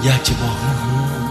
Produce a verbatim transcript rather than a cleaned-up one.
อยากจะบอกนะหู